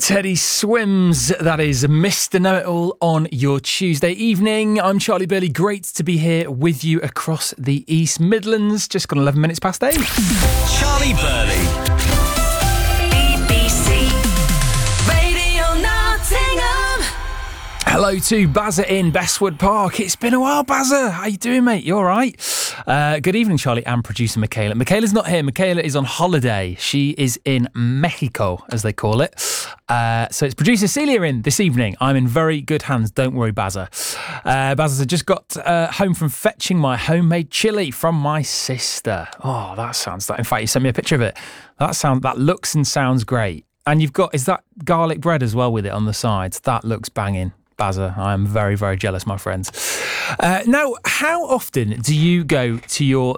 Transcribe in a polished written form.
Teddy Swims, that is Mr. Know-It-All on your Tuesday evening. I'm Charlie Burley, great to be here with you across the East Midlands. Just gone 11 minutes past 8. Charlie Burley. BBC Radio Nottingham. Hello to Bazza in Bestwood Park. It's been a while, Bazza. How you doing, mate? You all right? Good evening, Charlie, and producer Michaela. Michaela's not here. Michaela is on holiday. She is in Mexico, as they call it. So it's producer Celia in this evening. I'm in very good hands. Don't worry, Bazza. Bazza, I just got home from fetching my homemade chili from my sister. Oh, that sounds... In fact, you sent me a picture of it. That looks and sounds great. And you've got... Is that garlic bread as well with it on the sides? That looks banging. Bazza, I am very, very jealous, my friends. Now, how often do you go to your